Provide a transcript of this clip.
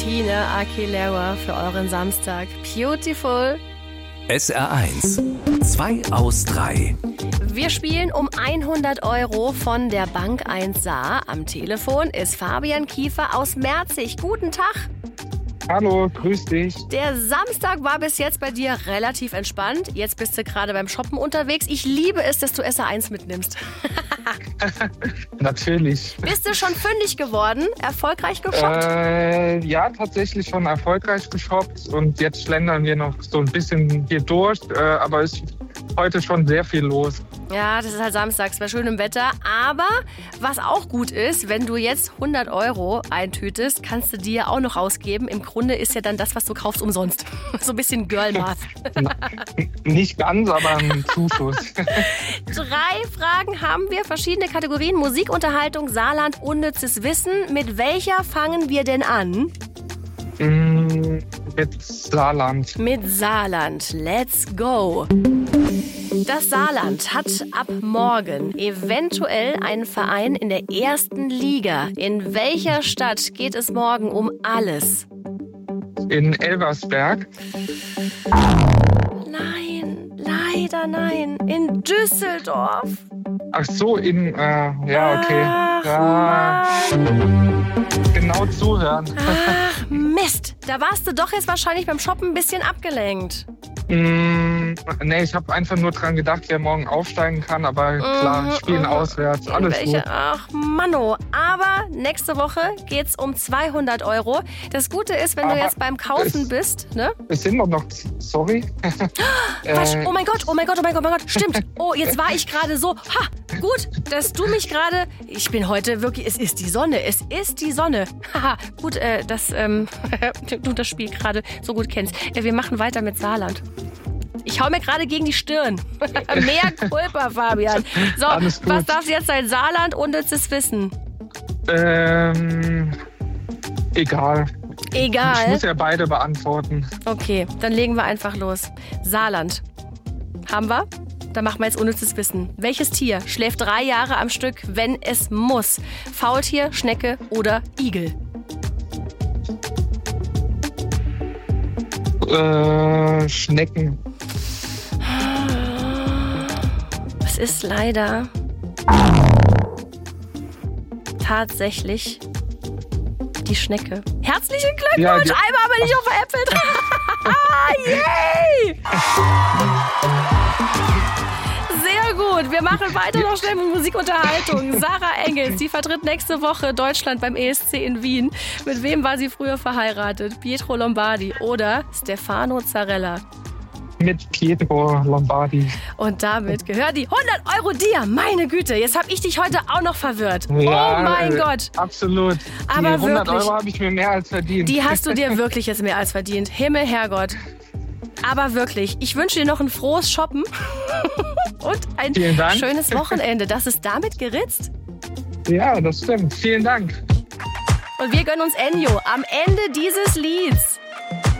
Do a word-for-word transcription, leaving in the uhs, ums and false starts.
Christina Aguilera für euren Samstag. Beautiful. S R eins. zwei aus drei. Wir spielen um hundert Euro von der Bank eins Saar. Am Telefon ist Fabian Kiefer aus Merzig. Guten Tag. Hallo, grüß dich. Der Samstag war bis jetzt bei dir relativ entspannt. Jetzt bist du gerade beim Shoppen unterwegs. Ich liebe es, dass du S R eins mitnimmst. Natürlich. Bist du schon fündig geworden? Erfolgreich geshoppt? Äh, ja, tatsächlich schon erfolgreich geshoppt. Und jetzt schlendern wir noch so ein bisschen hier durch. Äh, aber es ist heute schon sehr viel los. Ja, das ist halt samstags bei schönem Wetter. Aber was auch gut ist, wenn du jetzt hundert Euro eintütest, kannst du die ja auch noch ausgeben. Im Grunde ist ja dann das, was du kaufst, umsonst. So ein bisschen Girl-Math. Nicht ganz, aber ein Zuschuss. Drei Fragen haben wir, verschiedene Kategorien. Musik, Unterhaltung, Saarland, unnützes Wissen. Mit welcher fangen wir denn an? Mm, mit Saarland. Mit Saarland. Let's go. Das Saarland hat ab morgen eventuell einen Verein in der ersten Liga. In welcher Stadt geht es morgen um alles? In Elversberg. Nein, leider nein. In Düsseldorf. Ach so, in, äh, ja, okay. Ach, ja, genau zuhören. Ach, Mist. Da warst du doch jetzt wahrscheinlich beim Shoppen ein bisschen abgelenkt. Mm, nee, ich habe einfach nur dran gedacht, wer morgen aufsteigen kann. Aber klar, Mhm, spielen mhm. auswärts, alles Welche? gut. Ach, Manno. Aber nächste Woche geht's um zweihundert Euro. Das Gute ist, wenn Aber du jetzt beim Kaufen es- bist, ne? Es sind doch noch, sorry. Quatsch. Äh, Oh mein Gott, oh mein Gott, oh mein Gott, oh mein Gott. Stimmt. Oh, jetzt war ich gerade so. Ha, gut, dass du mich gerade... Ich bin heute wirklich... Es ist die Sonne. Es ist die Sonne. Haha, gut, äh, dass ähm, du das Spiel gerade so gut kennst. Äh, wir machen weiter mit Saarland. Ich hau mir gerade gegen die Stirn. Mehr Culpa, Fabian. So, Alles gut. was darf jetzt sein? Saarland, unnützes Wissen. Ähm, egal. Ich Egal. muss ja beide beantworten. Okay, dann legen wir einfach los. Saarland. Haben wir? Dann machen wir jetzt unnützes Wissen. Welches Tier schläft drei Jahre am Stück, wenn es muss? Faultier, Schnecke oder Igel? Äh, Schnecken. Es ist leider tatsächlich die Schnecke. Herzlichen Glückwunsch! Ja, die- Einmal aber nicht veräppelt. Yay! Sehr gut. Wir machen weiter noch schnell mit Musikunterhaltung. Sarah Engels, die vertritt nächste Woche Deutschland beim E S C in Wien. Mit wem war sie früher verheiratet? Pietro Lombardi oder Stefano Zarella? Mit Pietro Lombardi. Und damit gehören die hundert Euro dir. Meine Güte, jetzt habe ich dich heute auch noch verwirrt. Ja, oh mein äh, Gott. Absolut. Aber die hundert wirklich. Euro habe ich mir mehr als verdient. Die hast du dir wirklich jetzt mehr als verdient. Himmel, Herrgott. Aber wirklich, ich wünsche dir noch ein frohes Shoppen und ein Vielen Dank. schönes Wochenende. Das ist damit geritzt. Ja, das stimmt. Vielen Dank. Und wir gönnen uns Ennio am Ende dieses Lieds.